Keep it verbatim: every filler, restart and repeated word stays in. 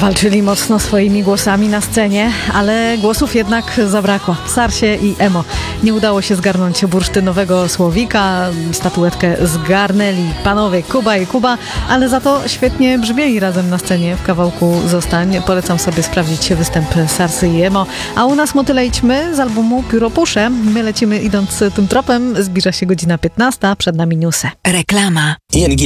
Walczyli mocno swoimi głosami na scenie, ale głosów jednak zabrakło. Sarsie i Emo. Nie udało się zgarnąć bursztynowego słowika, statuetkę zgarnęli panowie Kuba i Kuba, ale za to świetnie brzmieli razem na scenie w kawałku Zostań. Polecam sobie sprawdzić występ Sarsy i Emo. A u nas motyle idźmy z albumu Pióro Pusze. My lecimy idąc tym tropem, zbliża się godzina piętnasta, przed nami newsy. Reklama. I N G